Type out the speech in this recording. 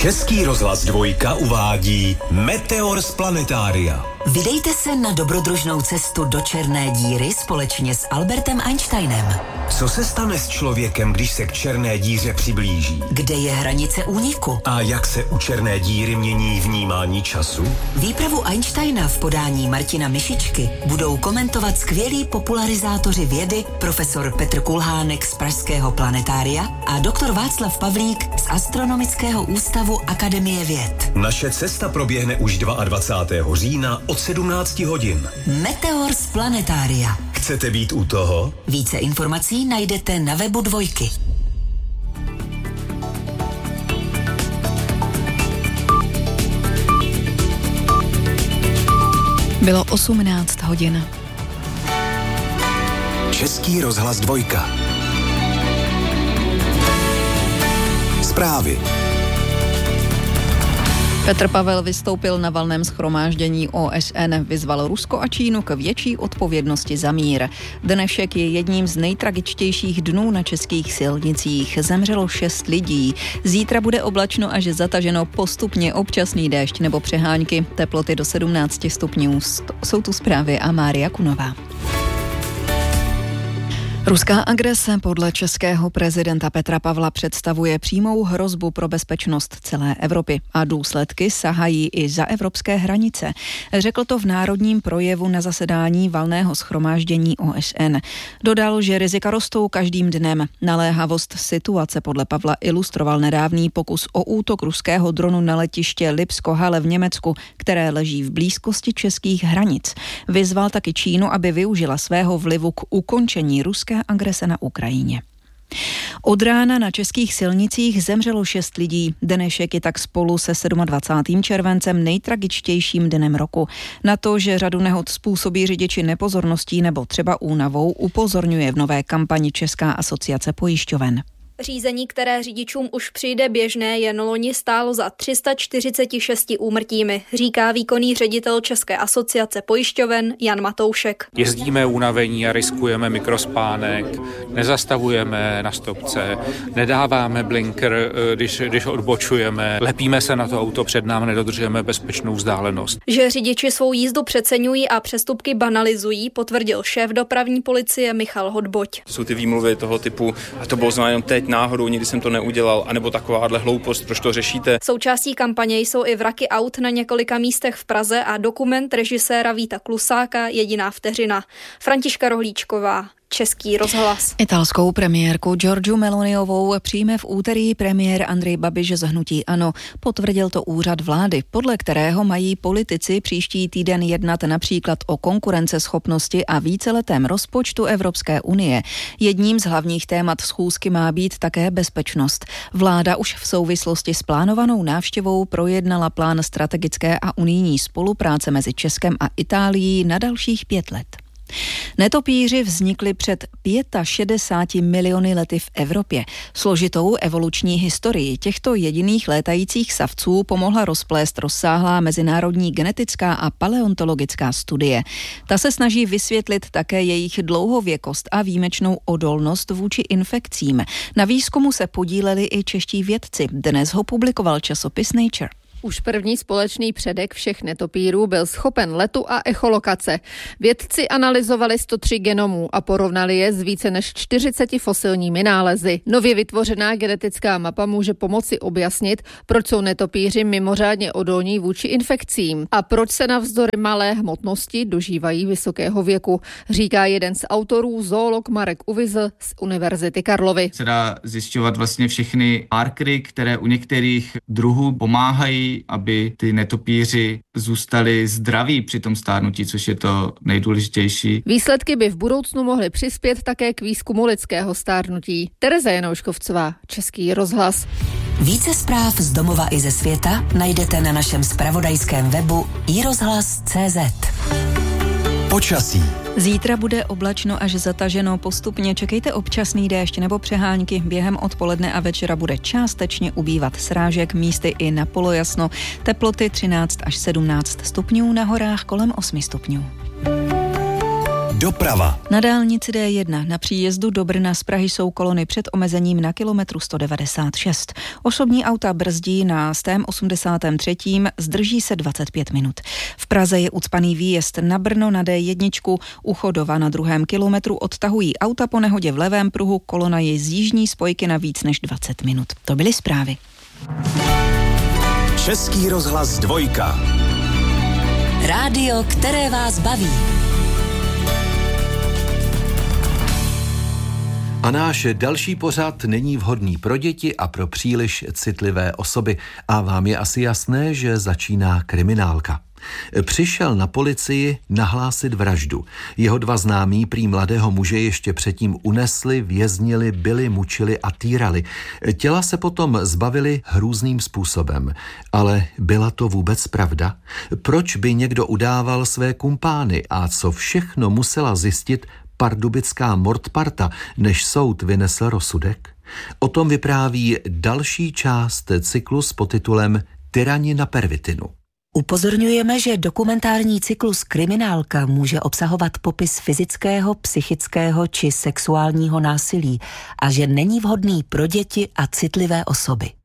Český rozhlas 2 uvádí Meteor z Planetária. Vydejte se na dobrodružnou cestu do černé díry společně s Albertem Einsteinem. Co se stane s člověkem, když se k černé díře přiblíží? Kde je hranice úniku? A jak se u černé díry mění vnímání času? Výpravu Einsteina v podání Martina Mišičky budou komentovat skvělí popularizátoři vědy, profesor Petr Kulhánek z Pražského planetária a doktor Václav Pavlík z Astronomického ústavu Akademie věd. Naše cesta proběhne už 22. října od 17 hodin. Meteor z Planetária. Chcete být u toho? Více informací najdete na webu 2. Bylo 18 hodin. Český rozhlas 2. Zprávy. Petr Pavel vystoupil na valném shromáždění OSN, vyzval Rusko a Čínu k větší odpovědnosti za mír. Dnešek je jedním z nejtragičtějších dnů na českých silnicích. Zemřelo 6 lidí. Zítra bude oblačno až zataženo, postupně občasný déšť nebo přehánky. Teploty do 17 stupňů. Jsou tu zprávy a Mária Kunová. Ruská agrese podle českého prezidenta Petra Pavla představuje přímou hrozbu pro bezpečnost celé Evropy a důsledky sahají i za evropské hranice. Řekl to v národním projevu na zasedání valného shromáždění OSN. Dodal, že rizika rostou každým dnem. Naléhavost situace podle Pavla ilustroval nedávný pokus o útok ruského dronu na letiště Lipsko-Halle v Německu, které leží v blízkosti českých hranic. Vyzval taky Čínu, aby využila svého vlivu k ukončení ruské agrese na Ukrajině. Od rána na českých silnicích zemřelo 6 lidí. Dnešek je tak spolu se 27. červencem nejtragičtějším dnem roku. Na to, že řadu nehod způsobí řidiči nepozorností nebo třeba únavou, upozorňuje v nové kampani Česká asociace pojišťoven. Řízení, které řidičům už přijde běžné, jen loni stálo za 346 úmrtími, říká výkonný ředitel České asociace pojišťoven Jan Matoušek. Jezdíme unavení a riskujeme mikrospánek, nezastavujeme na stopce, nedáváme blinker, když odbočujeme, lepíme se na to auto před námi, nedodržujeme bezpečnou vzdálenost. Že řidiči svou jízdu přeceňují a přestupky banalizují, potvrdil šéf dopravní policie Michal Hodboť. Jsou ty výmluvy toho typu, a to bylo znamená teď náhodou, nikdy jsem to neudělal, anebo takováhle hloupost, proč to řešíte. Součástí kampaně jsou i vraky aut na několika místech v Praze a dokument režiséra Víta Klusáka Jediná vteřina. Františka Rohlíčková, Český rozhlas. Italskou premiérku Giorgiu Meloniovou přijme v úterý premiér Andrej Babiš z hnutí ANO. Potvrdil to úřad vlády, podle kterého mají politici příští týden jednat například o konkurenceschopnosti a víceletém rozpočtu Evropské unie. Jedním z hlavních témat schůzky má být také bezpečnost. Vláda už v souvislosti s plánovanou návštěvou projednala plán strategické a unijní spolupráce mezi Českem a Itálií na dalších 5 let. Netopýři vznikli před 65 miliony lety v Evropě. Složitou evoluční historii těchto jediných létajících savců pomohla rozplést rozsáhlá mezinárodní genetická a paleontologická studie. Ta se snaží vysvětlit také jejich dlouhověkost a výjimečnou odolnost vůči infekcím. Na výzkumu se podíleli i čeští vědci. Dnes ho publikoval časopis Nature. Už první společný předek všech netopýrů byl schopen letu a echolokace. Vědci analyzovali 103 genomů a porovnali je s více než 40 fosilními nálezy. Nově vytvořená genetická mapa může pomoci objasnit, proč jsou netopýři mimořádně odolní vůči infekcím a proč se navzdory malé hmotnosti dožívají vysokého věku, říká jeden z autorů, zoolog Marek Uvyzl z Univerzity Karlovy. Se dá zjišťovat vlastně všechny markery, které u některých druhů pomáhají, aby ty netopýři zůstali zdraví při tom stárnutí, což je to nejdůležitější. Výsledky by v budoucnu mohly přispět také k výzkumu lidského stárnutí. Tereza Janouškovcová, Český rozhlas. Více zpráv z domova i ze světa najdete na našem zpravodajském webu iRozhlas.cz. Počasí. Zítra bude oblačno až zataženo, postupně čekejte občasný déšť nebo přehánky. Během odpoledne a večera bude částečně ubývat srážek, místy i na polojasno. Teploty 13 až 17 stupňů, na horách kolem 8 stupňů. Doprava. Na dálnici D1 na příjezdu do Brna z Prahy jsou kolony před omezením na kilometru 196. Osobní auta brzdí na 183. zdrží se 25 minut. V Praze je ucpaný výjezd na Brno na D1. U Chodova na 2. kilometru odtahují auta po nehodě v levém pruhu, kolona je z jižní spojky na víc než 20 minut. To byly zprávy. Český rozhlas 2. Rádio, které vás baví. A náš další pořad není vhodný pro děti a pro příliš citlivé osoby. A vám je asi jasné, že začíná kriminálka. Přišel na policii nahlásit vraždu. Jeho 2 známí prý mladého muže ještě předtím unesli, věznili, byli, mučili a týrali. Těla se potom zbavili hrůzným způsobem. Ale byla to vůbec pravda? Proč by někdo udával své kumpány a co všechno musela zjistit pardubická mordparta, než soud vynesl rozsudek? O tom vypráví další část cyklu s podtitulem Tyrani na pervitinu. Upozorňujeme, že dokumentární cyklus Kriminálka může obsahovat popis fyzického, psychického či sexuálního násilí a že není vhodný pro děti a citlivé osoby.